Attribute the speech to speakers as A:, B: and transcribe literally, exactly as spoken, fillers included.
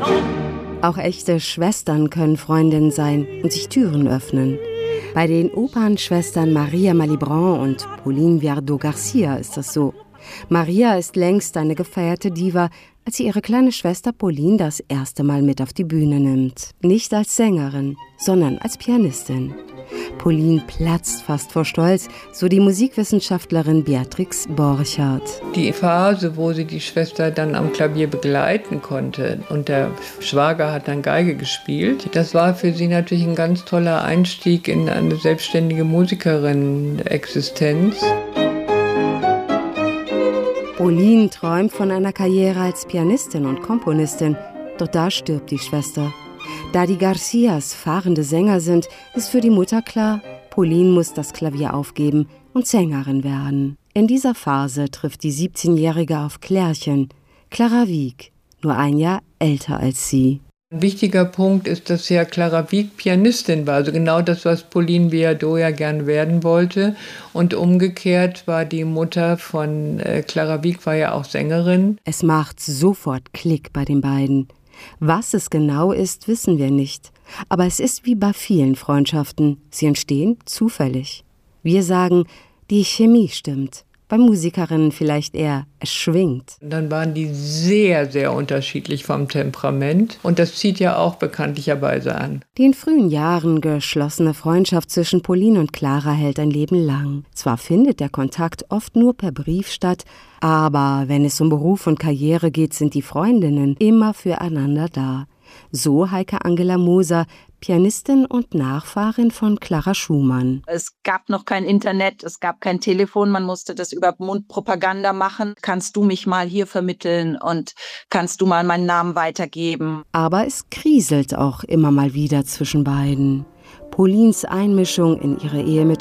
A: Auch echte Schwestern können Freundinnen sein und sich Türen öffnen. Bei den Opernschwestern Maria Malibran und Pauline Viardot-Garcia ist das so. Maria ist längst eine gefeierte Diva, als sie ihre kleine Schwester Pauline das erste Mal mit auf die Bühne nimmt. Nicht als Sängerin, sondern als Pianistin. Pauline platzt fast vor Stolz, so die Musikwissenschaftlerin Beatrix Borchardt.
B: Die Phase, wo sie die Schwester dann am Klavier begleiten konnte und der Schwager hat dann Geige gespielt, das war für sie natürlich ein ganz toller Einstieg in eine selbstständige Musikerin-Existenz.
A: Pauline träumt von einer Karriere als Pianistin und Komponistin, doch da stirbt die Schwester. Da die Garcias fahrende Sänger sind, ist für die Mutter klar, Pauline muss das Klavier aufgeben und Sängerin werden. In dieser Phase trifft die siebzehnjährige auf Klärchen, Clara Wieck, nur ein Jahr älter als sie.
B: Ein wichtiger Punkt ist, dass ja Clara Wieck Pianistin war, also genau das, was Pauline Viardot ja gern werden wollte. Und umgekehrt war die Mutter von äh, Clara Wieck war ja auch Sängerin.
A: Es macht sofort Klick bei den beiden. Was es genau ist, wissen wir nicht. Aber es ist wie bei vielen Freundschaften. Sie entstehen zufällig. Wir sagen, die Chemie stimmt. Bei Musikerinnen vielleicht eher, es schwingt.
B: Dann waren die sehr, sehr unterschiedlich vom Temperament. Und das zieht ja auch bekanntlicherweise an.
A: Die in frühen Jahren geschlossene Freundschaft zwischen Pauline und Clara hält ein Leben lang. Zwar findet der Kontakt oft nur per Brief statt, aber wenn es um Beruf und Karriere geht, sind die Freundinnen immer füreinander da. So Heike Angela Moser, Pianistin und Nachfahrin von Clara Schumann.
C: Es gab noch kein Internet, es gab kein Telefon, man musste das über Mundpropaganda machen. Kannst du mich mal hier vermitteln und kannst du mal meinen Namen weitergeben?
A: Aber es kriselt auch immer mal wieder zwischen beiden. Paulines Einmischung in ihre Ehe mit